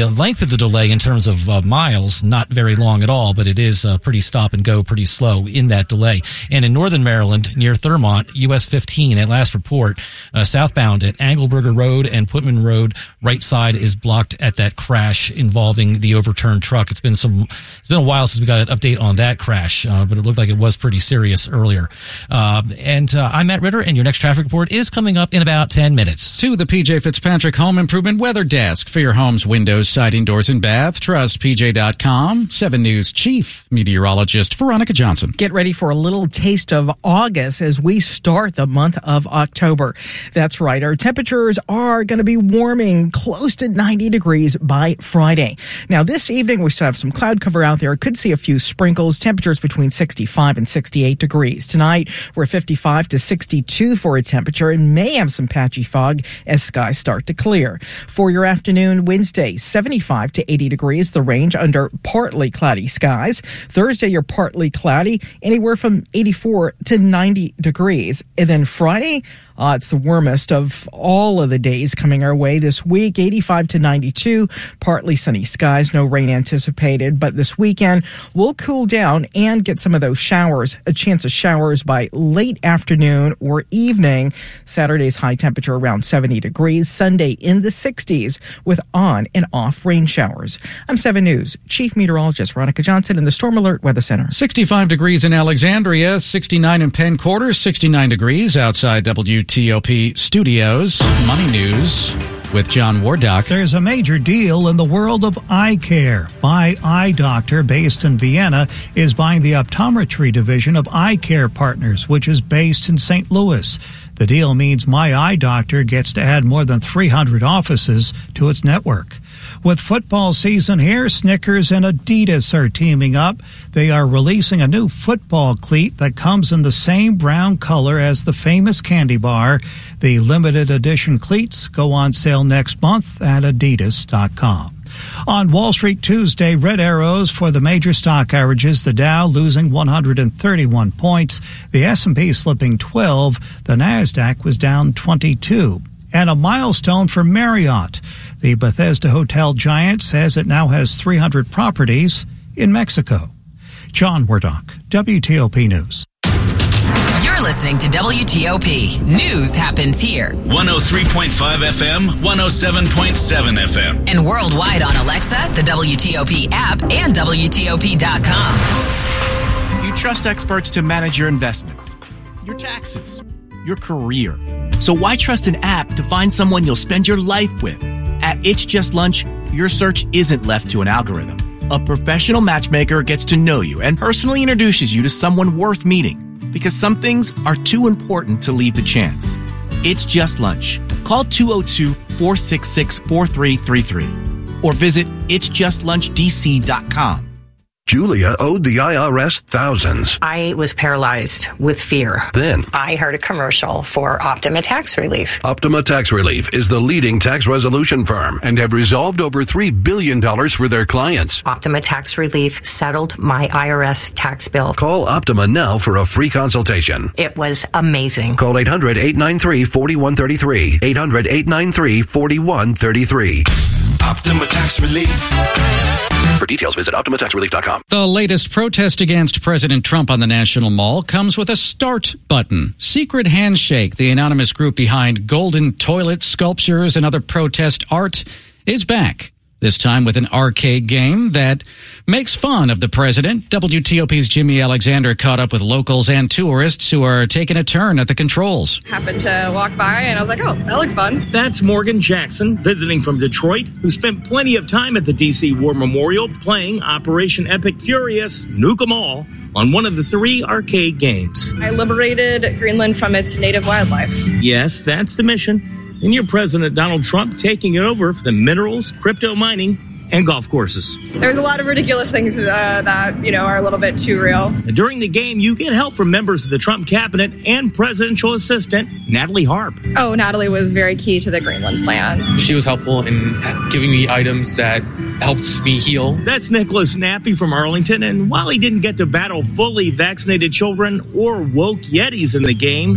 length of the delay in terms of uh, miles, not very long at all, but it is uh, pretty stop and go, pretty slow in that delay. And in northern Maryland, near Thurmont, U S fifteen, at last report, uh, southbound at Angleberger Road and Putman Road, right side is blocked at that crash involving the overturned truck. It's been some, it's been a while since we got an update on that crash, uh, but it looked like it was pretty serious earlier. Uh, and uh, I'm Matt Ritter, and your next traffic report is coming up in about ten minutes. To the P J Fitzpatrick Home Improvement Weather Desk for your home's windows, siding, doors, and bath. Trust P J dot com. seven News Chief Meteorologist Veronica Johnson. Get ready for a little taste of August as we start the month of October. That's right. Our temperatures are going to be warming close to ninety degrees by Friday. Now, this evening, we still have some cloud cover out there. Could see a few sprinkles. Temperatures between sixty-five and sixty-eight degrees. Tonight, we're fifty-five to sixty-two for a temperature and may have some patchy fog as skies start to clear. For your afternoon, Wednesday, seventy-five to eighty degrees, the range under partly cloudy skies. Thursday, you're partly cloudy, anywhere from eighty-four to ninety degrees. And then Friday, Uh, it's the warmest of all of the days coming our way this week, eighty-five to ninety-two, partly sunny skies, no rain anticipated. But this weekend, we'll cool down and get some of those showers, a chance of showers by late afternoon or evening. Saturday's high temperature around seventy degrees, Sunday in the sixties with on and off rain showers. I'm seven News Chief Meteorologist Veronica Johnson in the Storm Alert Weather Center. sixty-five degrees in Alexandria, sixty-nine in Penn Quarters, sixty-nine degrees outside W T O P Studios. Money News with John Wardock. There's a major deal in the world of eye care. My Eye Doctor, based in Vienna, is buying the optometry division of Eye Care Partners, which is based in Saint Louis. The deal means My Eye Doctor gets to add more than three hundred offices to its network. With football season here, Snickers and Adidas are teaming up. They are releasing a new football cleat that comes in the same brown color as the famous candy bar. The limited edition cleats go on sale next month at adidas dot com. On Wall Street Tuesday, red arrows for the major stock averages. The Dow losing one hundred thirty-one points. The S and P slipping twelve. The Nasdaq was down twenty-two. And a milestone for Marriott. The Bethesda hotel giant says it now has three hundred properties in Mexico. John Wardock, W T O P News. You're listening to W T O P. News happens here. one oh three point five F M, one oh seven point seven F M. And worldwide on Alexa, the W T O P app, and W T O P dot com. You trust experts to manage your investments, your taxes, your career. So why trust an app to find someone you'll spend your life with? At It's Just Lunch, your search isn't left to an algorithm. A professional matchmaker gets to know you and personally introduces you to someone worth meeting. Because some things are too important to leave to chance. It's Just Lunch. Call two oh two, four six six, four three three three or visit its just lunch d c dot com. Julia owed the I R S thousands. I was paralyzed with fear. Then I heard a commercial for Optima Tax Relief. Optima Tax Relief is the leading tax resolution firm and have resolved over three billion dollars for their clients. Optima Tax Relief settled my I R S tax bill. Call Optima now for a free consultation. It was amazing. Call eight hundred, eight nine three, four one three three. eight hundred, eight nine three, four one three three. Optima Tax Relief. For details, visit Optima Tax Relief dot com. The latest protest against President Trump on the National Mall comes with a start button. Secret Handshake, the anonymous group behind golden toilet sculptures and other protest art, is back. This time with an arcade game that makes fun of the president. W T O P's Jimmy Alexander caught up with locals and tourists who are taking a turn at the controls. Happened to walk by and I was like, oh, that looks fun. That's Morgan Jackson, visiting from Detroit, who spent plenty of time at the D C War Memorial playing Operation Epic Furious, Nuke 'em All, on one of the three arcade games. I liberated Greenland from its native wildlife. Yes, that's the mission. And your President Donald Trump taking it over for the minerals, crypto mining, and golf courses. There's a lot of ridiculous things uh, that, you know, are a little bit too real. And during the game, you get help from members of the Trump cabinet and presidential assistant, Natalie Harp. Oh, Natalie was very key to the Greenland plan. She was helpful in giving me items that helped me heal. That's Nicholas Nappy from Arlington, and while he didn't get to battle fully vaccinated children or woke Yetis in the game,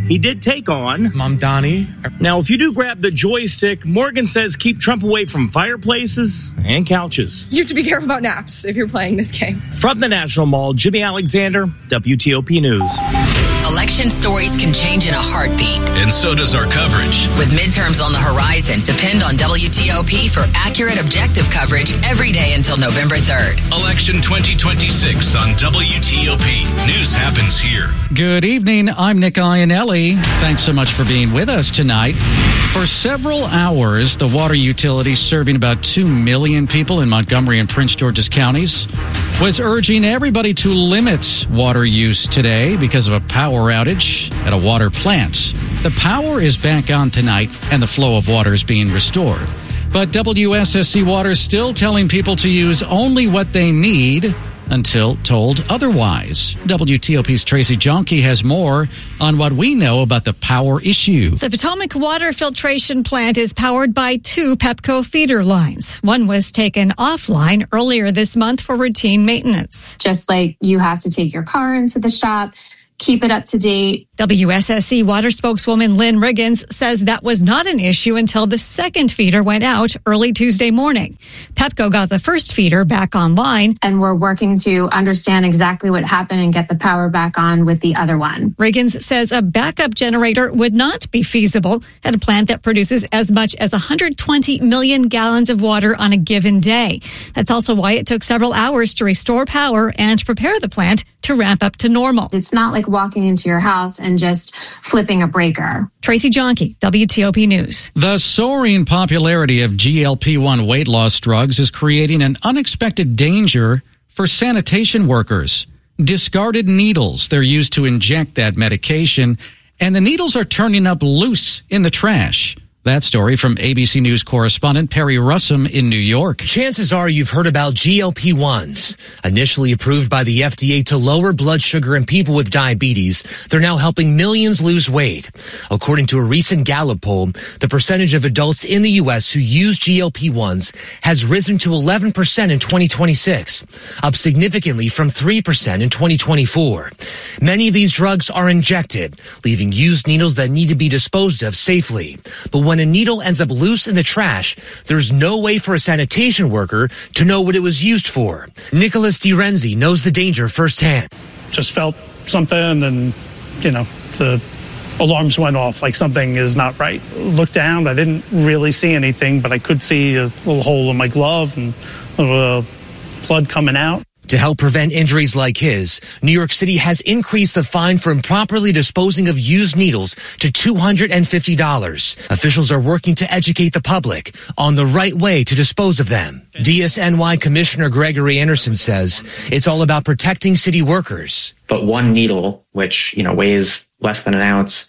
he did take on Mamdani. Now, if you do grab the joystick, Morgan says keep Trump away from fireplaces and couches. You have to be careful about naps if you're playing this game. From the National Mall, Jimmy Alexander, W T O P News. Election stories can change in a heartbeat. And so does our coverage. With midterms on the horizon, depend on W T O P for accurate, objective coverage every day until November third. Election twenty twenty-six on W T O P. News happens here. Good evening. I'm Nick Iannelli. Thanks so much for being with us tonight. For several hours, the water utility serving about two million people in Montgomery and Prince George's counties was urging everybody to limit water use today because of a power outage at a water plant. The power is back on tonight and the flow of water is being restored. But W S S C Water is still telling people to use only what they need until told otherwise. W T O P's Tracy Jonke has more on what we know about the power issue. The Potomac Water Filtration Plant is powered by two Pepco feeder lines. One was taken offline earlier this month for routine maintenance. Just like you have to take your car into the shop, keep it up to date. W S S C Water spokeswoman Lynn Riggins says that was not an issue until the second feeder went out early Tuesday morning. Pepco got the first feeder back online. And we're working to understand exactly what happened and get the power back on with the other one. Riggins says a backup generator would not be feasible at a plant that produces as much as one hundred twenty million gallons of water on a given day. That's also why it took several hours to restore power and prepare the plant to ramp up to normal. It's not like walking into your house and just flipping a breaker. Tracy Jonke, W T O P News. The soaring popularity of G L P one weight loss drugs is creating an unexpected danger for sanitation workers. Discarded needles, they're used to inject that medication, and the needles are turning up loose in the trash. That story from A B C News correspondent Perry Russum in New York. Chances are you've heard about G L P ones. Initially approved by the F D A to lower blood sugar in people with diabetes, they're now helping millions lose weight. According to a recent Gallup poll, the percentage of adults in the U S who use G L P ones has risen to eleven percent in twenty twenty-six, up significantly from three percent in twenty twenty-four. Many of these drugs are injected, leaving used needles that need to be disposed of safely. But when a needle ends up loose in the trash, there's no way for a sanitation worker to know what it was used for. Nicholas DiRenzi knows the danger firsthand. Just felt something and, you know, the alarms went off like something is not right. Looked down, I didn't really see anything, but I could see a little hole in my glove and a little blood coming out. To help prevent injuries like his, New York City has increased the fine for improperly disposing of used needles to two hundred fifty dollars. Officials are working to educate the public on the right way to dispose of them. D S N Y Commissioner Gregory Anderson says it's all about protecting city workers. But one needle, which, you know, weighs less than an ounce,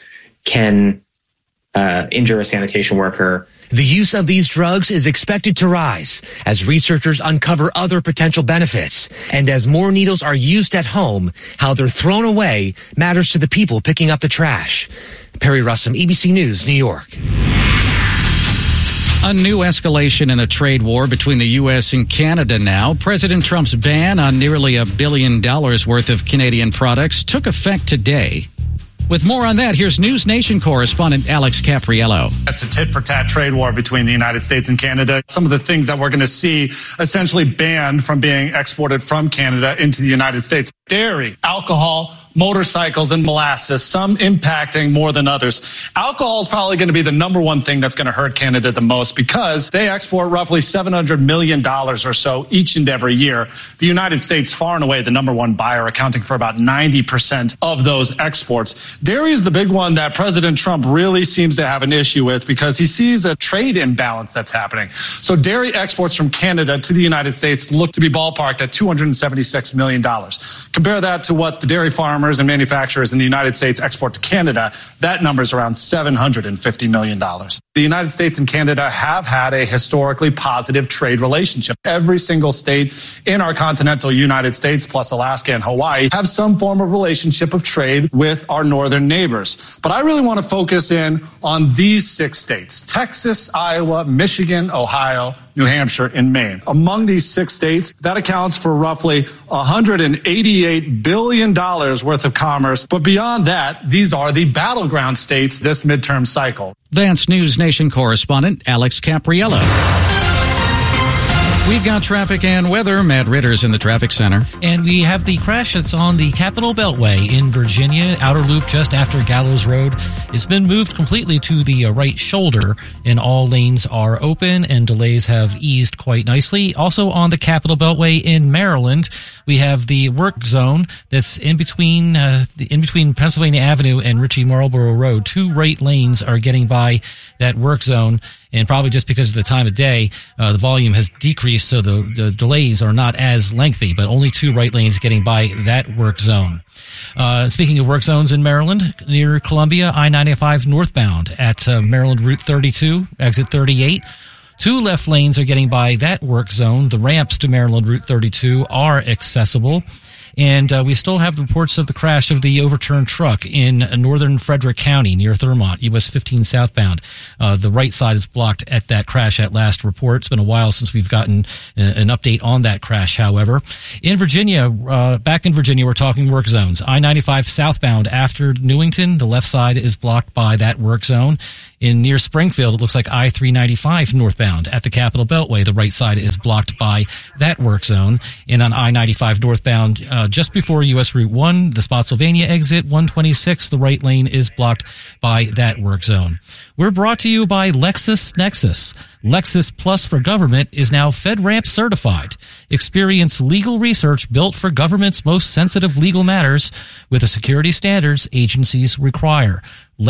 can uh, injure a sanitation worker. The use of these drugs is expected to rise as researchers uncover other potential benefits. And as more needles are used at home, how they're thrown away matters to the people picking up the trash. Perry Russum, A B C News, New York. A new escalation in a trade war between the U S and Canada now. President Trump's ban on nearly a billion dollars worth of Canadian products took effect today. With more on that, here's News Nation correspondent Alex Capriello. That's a tit-for-tat trade war between the United States and Canada. Some of the things that we're going to see essentially banned from being exported from Canada into the United States. Dairy, alcohol, motorcycles, and molasses, some impacting more than others. Alcohol is probably going to be the number one thing that's going to hurt Canada the most because they export roughly seven hundred million dollars or so each and every year. The United States, far and away the number one buyer, accounting for about ninety percent of those exports. Dairy is the big one that President Trump really seems to have an issue with because he sees a trade imbalance that's happening. So dairy exports from Canada to the United States look to be ballparked at two hundred seventy-six million dollars. Compare that to what the dairy farmers and manufacturers in the United States export to Canada. That number is around seven hundred fifty million dollars. The United States and Canada have had a historically positive trade relationship. Every single state in our continental United States, plus Alaska and Hawaii, have some form of relationship of trade with our northern neighbors. But I really want to focus in on these six states: Texas, Iowa, Michigan, Ohio, New Hampshire, and Maine. Among these six states, that accounts for roughly one hundred eighty-eight billion dollars worth of commerce. But beyond that, these are the battleground states this midterm cycle. Vance News Nation correspondent Alex Capriello. We've got traffic and weather. Matt Ritter's in the traffic center. And we have the crash that's on the Capitol Beltway in Virginia, outer loop just after Gallows Road. It's been moved completely to the uh, right shoulder, and all lanes are open, and delays have eased quite nicely. Also on the Capitol Beltway in Maryland, we have the work zone that's in between uh, in between Pennsylvania Avenue and Ritchie Marlborough Road. Two right lanes are getting by that work zone. And probably just because of the time of day, uh, the volume has decreased, so the, the delays are not as lengthy, but only two right lanes getting by that work zone. Uh, speaking of work zones in Maryland, near Columbia, I ninety-five northbound at uh, Maryland Route thirty-two, exit thirty-eight. Two left lanes are getting by that work zone. The ramps to Maryland Route thirty-two are accessible. And uh, we still have the reports of the crash of the overturned truck in northern Frederick County near Thurmont, U S fifteen southbound. Uh, the right side is blocked at that crash at last report. It's been a while since we've gotten a, an update on that crash, however. In Virginia, uh, back in Virginia, we're talking work zones. I ninety-five southbound after Newington, the left side is blocked by that work zone. In near Springfield, it looks like I three ninety-five northbound at the Capitol Beltway. The right side is blocked by that work zone. And on I ninety-five northbound, uh, just before U S Route one, the Spotsylvania exit, one twenty-six, the right lane is blocked by that work zone. We're brought to you by LexisNexis. Lexis Plus for Government is now FedRAMP certified. Experience legal research built for government's most sensitive legal matters with the security standards agencies require.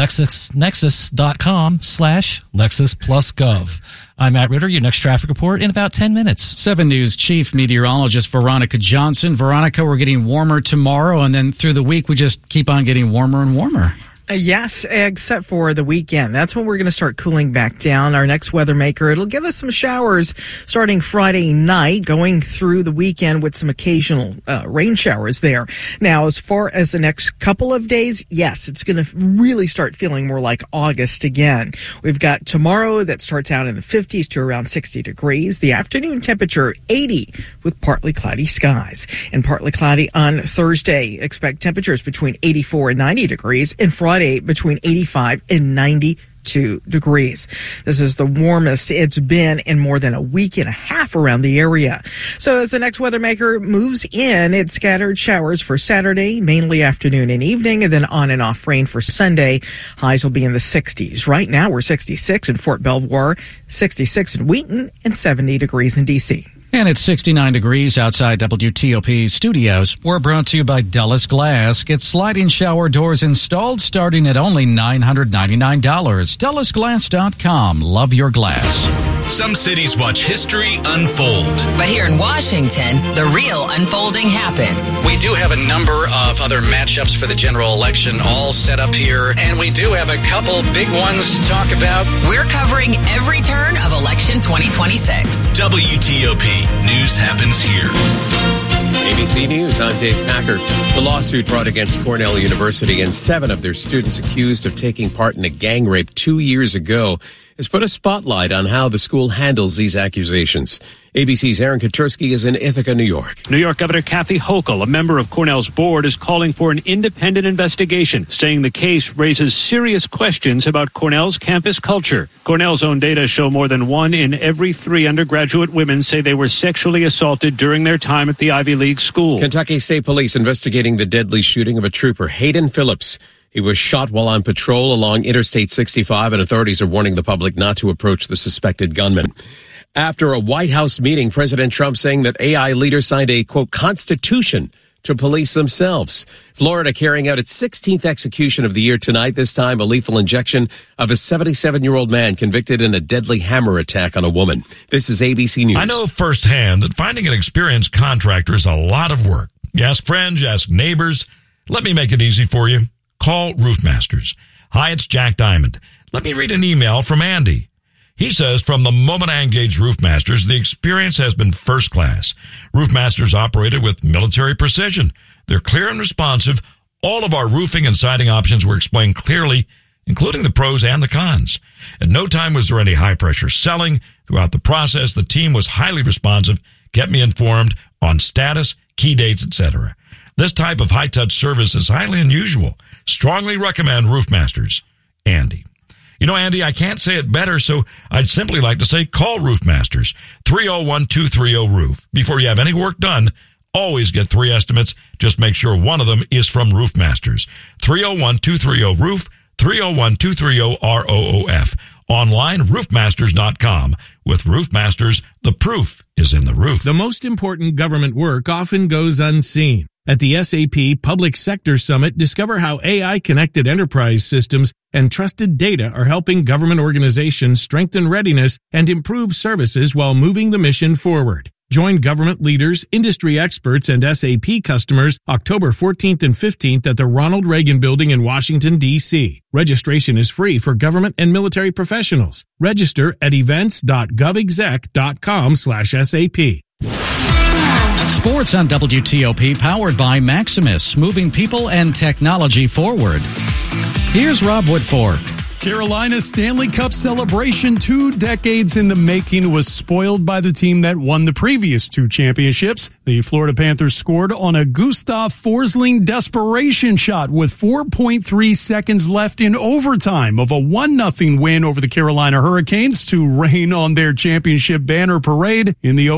LexisNexis.com slash Lexis Plus Gov. I'm Matt Ritter, your next traffic report in about ten minutes. seven News Chief Meteorologist Veronica Johnson. Veronica, we're getting warmer tomorrow, and then through the week we just keep on getting warmer and warmer. Uh, yes, except for the weekend. That's when we're going to start cooling back down. Our next weather maker, it'll give us some showers starting Friday night, going through the weekend with some occasional uh, rain showers there. Now, as far as the next couple of days, yes, it's going to really start feeling more like August again. We've got tomorrow that starts out in the fifties to around sixty degrees. The afternoon temperature, eighty with partly cloudy skies. And partly cloudy on Thursday. Expect temperatures between eighty-four and ninety degrees. And Friday, between eighty-five and ninety-two degrees. This is the warmest it's been in more than a week and a half around the area. So as the next weather maker moves in, it's scattered showers for Saturday, mainly afternoon and evening, and then on and off rain for Sunday. Highs will be in the sixties. Right now we're sixty-six in Fort Belvoir, sixty-six in Wheaton, and seventy degrees in D C. And it's sixty-nine degrees outside W T O P studios. We're brought to you by Dulles Glass. Get sliding shower doors installed starting at only nine hundred ninety-nine dollars. Dulles Glass dot com. Love your glass. Some cities watch history unfold. But here in Washington, the real unfolding happens. We do have a number of other matchups for the general election all set up here, and we do have a couple big ones to talk about. We're covering every turn of election twenty twenty-six. W T O P. News happens here. A B C News, I'm Dave Packer. The lawsuit brought against Cornell University and seven of their students accused of taking part in a gang rape two years ago has put a spotlight on how the school handles these accusations. A B C's Aaron Katersky is in Ithaca, New York. New York Governor Kathy Hochul, a member of Cornell's board, is calling for an independent investigation, saying the case raises serious questions about Cornell's campus culture. Cornell's own data show more than one in every three undergraduate women say they were sexually assaulted during their time at the Ivy League school. Kentucky State Police investigating the deadly shooting of a trooper, Hayden Phillips. He was shot while on patrol along Interstate sixty-five, and authorities are warning the public not to approach the suspected gunman. After a White House meeting, President Trump saying that A I leaders signed a, quote, constitution to police themselves. Florida carrying out its sixteenth execution of the year tonight, this time a lethal injection of a seventy-seven-year-old man convicted in a deadly hammer attack on a woman. This is A B C News. I know firsthand that finding an experienced contractor is a lot of work. You ask friends, you ask neighbors. Let me make it easy for you. Call Roofmasters. Hi, it's Jack Diamond. Let me read an email from Andy. He says, from the moment I engaged Roofmasters, the experience has been first class. Roofmasters operated with military precision. They're clear and responsive. All of our roofing and siding options were explained clearly, including the pros and the cons. At no time was there any high-pressure selling. Throughout the process, the team was highly responsive, kept me informed on status, key dates, et cetera. This type of high-touch service is highly unusual. Strongly recommend Roofmasters. Andy. You know, Andy, I can't say it better, so I'd simply like to say call Roofmasters. three oh one, two three oh, roof. Before you have any work done, always get three estimates. Just make sure one of them is from Roofmasters. three oh one, two three oh, roof. three oh one, two three oh, R O O F. Online, roofmasters dot com. With Roofmasters, the proof is in the roof. The most important government work often goes unseen. At the S A P Public Sector Summit, discover how A I-connected enterprise systems and trusted data are helping government organizations strengthen readiness and improve services while moving the mission forward. Join government leaders, industry experts, and S A P customers October fourteenth and fifteenth at the Ronald Reagan Building in Washington, D C Registration is free for government and military professionals. Register at events dot gov exec dot com slash S A P. Sports on W T O P, powered by Maximus, moving people and technology forward. Here's Rob Woodfork. Carolina's Stanley Cup celebration, two decades in the making, was spoiled by the team that won the previous two championships. The Florida Panthers scored on a Gustav Forsling desperation shot with four point three seconds left in overtime of a one nothing win over the Carolina Hurricanes to rain on their championship banner parade in the